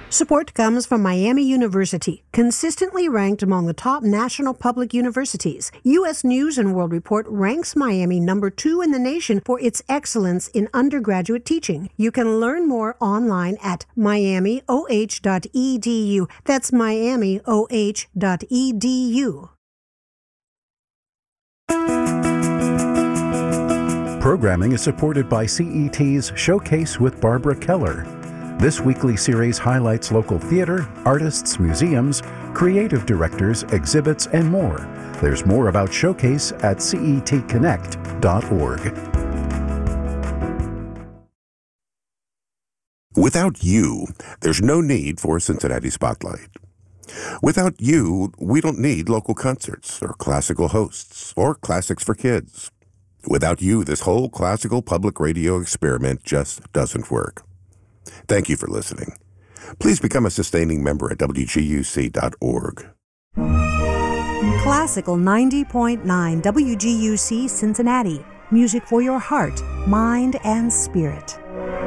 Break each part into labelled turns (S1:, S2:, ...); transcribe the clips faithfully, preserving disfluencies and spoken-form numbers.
S1: Support comes from Miami University, consistently ranked among the top national public universities. U S News and World Report ranks Miami number two in the nation for its excellence in undergraduate teaching. You can learn more online at miami o h dot e d u. That's miami o h dot e d u.
S2: Programming is supported by C E T's Showcase with Barbara Keller. This weekly series highlights local theater, artists, museums, creative directors, exhibits, and more. There's more about Showcase at c e t connect dot org.
S3: Without you, there's no need for Cincinnati Spotlight. Without you, we don't need local concerts or classical hosts or classics for kids. Without you, this whole classical public radio experiment just doesn't work. Thank you for listening. Please become a sustaining member at w g u c dot org.
S4: Classical ninety point nine W G U C Cincinnati. Music for your heart, mind, and spirit.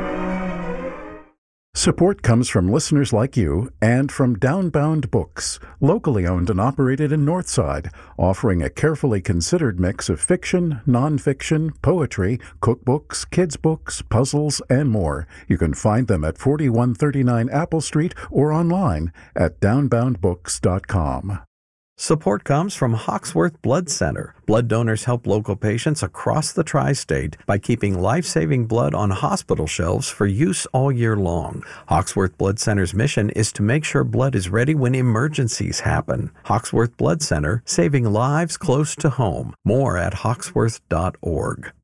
S2: Support comes from listeners like you and from Downbound Books, locally owned and operated in Northside, offering a carefully considered mix of fiction, nonfiction, poetry, cookbooks, kids' books, puzzles, and more. You can find them at forty-one thirty-nine Apple Street or online at downbound books dot com.
S5: Support comes from Hawksworth Blood Center. Blood donors help local patients across the tri-state by keeping life-saving blood on hospital shelves for use all year long. Hawksworth Blood Center's mission is to make sure blood is ready when emergencies happen. Hawksworth Blood Center, saving lives close to home. More at hawksworth dot org.